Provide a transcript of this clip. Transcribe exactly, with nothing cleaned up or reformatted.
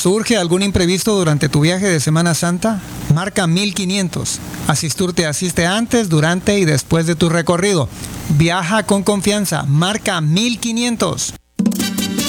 ¿Surge algún imprevisto durante tu viaje de Semana Santa? Marca mil quinientos. Asistur te asiste antes, durante y después de tu recorrido. Viaja con confianza. Marca mil quinientos.